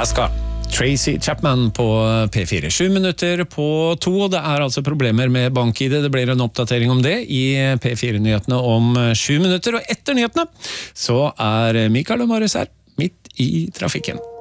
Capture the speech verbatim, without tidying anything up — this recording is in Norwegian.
Alaska. Tracy Chapman på P fire. Sju minutter på to. Det er altså problemer med bank-I D. Det blir en oppdatering om det i P fire-nyhetene om sju minutter. Og etter nyhetene så er Mikael og Marius her, midt i trafikken.